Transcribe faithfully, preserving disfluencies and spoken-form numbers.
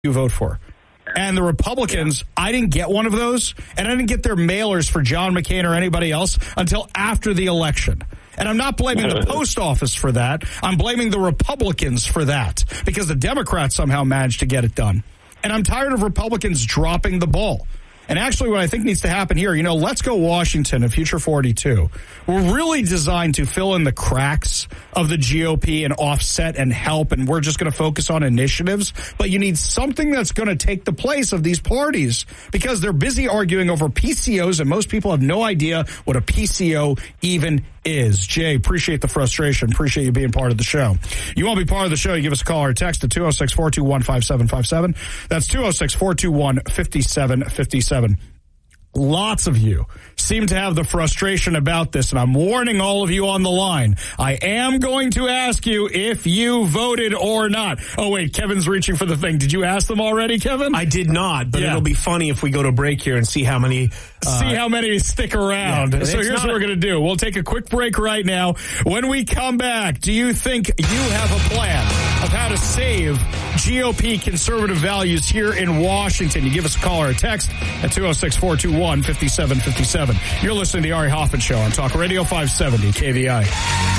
you vote for. And the Republicans, yeah. I didn't get one of those, and I didn't get their mailers for John McCain or anybody else until after the election. And I'm not blaming the post office for that. I'm blaming the Republicans for that, because the Democrats somehow managed to get it done. And I'm tired of Republicans dropping the ball. And actually what I think needs to happen here, you know, Let's Go Washington and Future forty-two were really designed to fill in the cracks of the G O P and offset and help, and we're just going to focus on initiatives. But you need something that's going to take the place of these parties, because they're busy arguing over P C Os, and most people have no idea what a P C O even is. Jay, appreciate the frustration. Appreciate you being part of the show. You want to be part of the show, you give us a call or text at two oh six, four two one, five seven five seven. That's two oh six, four two one, five seven five seven. Lots of you seem to have the frustration about this, and I'm warning all of you on the line. I am going to ask you if you voted or not. Oh, wait, Kevin's reaching for the thing. Did you ask them already, Kevin? I did not, but yeah. It'll be funny if we go to break here and see how many... Uh, see how many stick around. Yeah, so here's what we're going to do. We'll take a quick break right now. When we come back, do you think you have a plan of how to save G O P conservative values here in Washington? You give us a call or a text at two oh six, four two one, five seven five seven. You're listening to the Ari Hoffman Show on Talk Radio five seventy K V I.